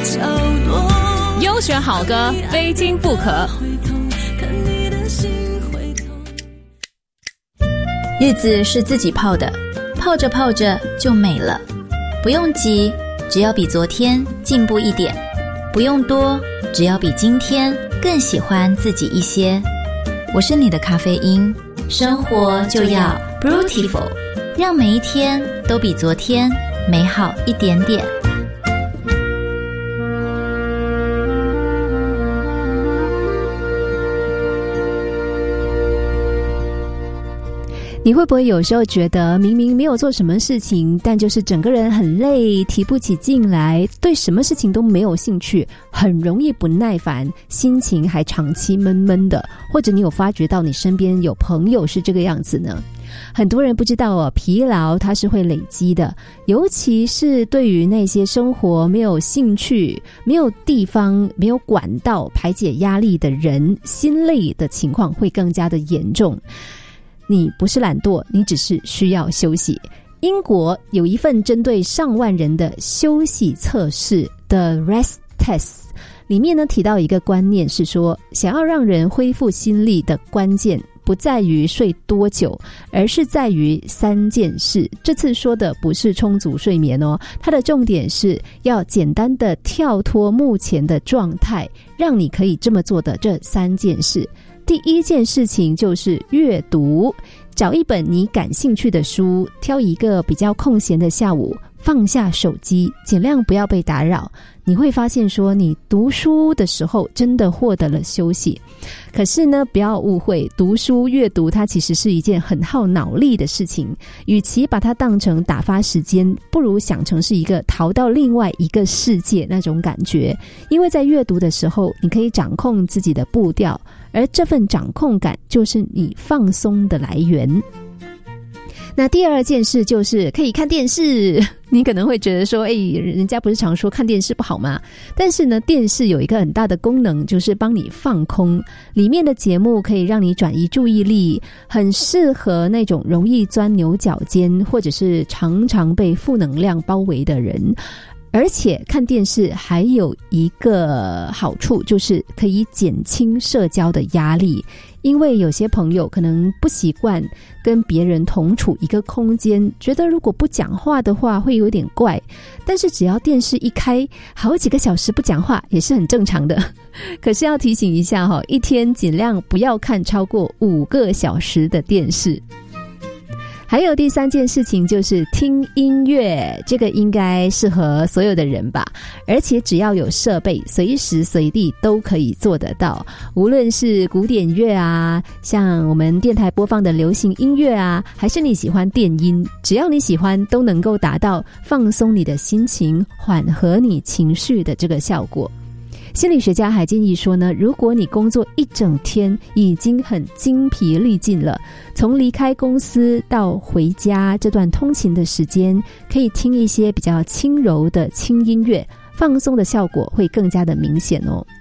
角落， 优选好歌非听不可。 日子是自己泡的，泡着泡着就美了。不用急，只要比昨天进步一点；不用多，只要比今天更喜欢自己一些。我是你的咖啡因，生活就要 Beautiful， 让每一天都比昨天美好一点点。 你会不会有时候觉得明明没有做什么事情，但就是整个人很累，提不起劲来，对什么事情都没有兴趣，很容易不耐烦，心情还长期闷闷的？或者你有发觉到你身边有朋友是这个样子呢？很多人不知道哦，疲劳它是会累积的，尤其是对于那些生活没有兴趣、没有地方、没有管道排解压力的人，心累的情况会更加的严重。你不是懒惰，你只是需要休息。英国有一份针对上万人的休息测试的 Rest Test， 里面呢提到一个观念是说，想要让人恢复心力的关键不在于睡多久，而是在于3件事。这次说的不是充足睡眠哦，它的重点是要简单的跳脱目前的状态，让你可以这么做的这3件事。第一件事情就是阅读，找一本你感兴趣的书，挑一个比较空闲的下午，放下手机，尽量不要被打扰。你会发现说，你读书的时候真的获得了休息。可是呢，不要误会，读书阅读它其实是一件很耗脑力的事情，与其把它当成打发时间，不如想成是一个逃到另外一个世界那种感觉。因为在阅读的时候，你可以掌控自己的步调，而这份掌控感就是你放松的来源。那第二件事就是可以看电视。你可能会觉得说，人家不是常说看电视不好吗？但是呢，电视有一个很大的功能，就是帮你放空。里面的节目可以让你转移注意力，很适合那种容易钻牛角尖，或者是常常被负能量包围的人。而且看电视还有一个好处，就是可以减轻社交的压力。因为有些朋友可能不习惯跟别人同处一个空间，觉得如果不讲话的话会有点怪，但是只要电视一开，好几个小时不讲话也是很正常的。可是要提醒一下一天尽量不要看超过5个小时的电视。还有第3件事情就是听音乐，这个应该适合所有的人吧，而且只要有设备，随时随地都可以做得到。无论是古典乐啊，像我们电台播放的流行音乐啊，还是你喜欢电音，只要你喜欢，都能够达到放松你的心情，缓和你情绪的这个效果。心理学家还建议说呢，如果你工作一整天已经很精疲力尽了，从离开公司到回家这段通勤的时间，可以听一些比较轻柔的轻音乐，放松的效果会更加的明显哦。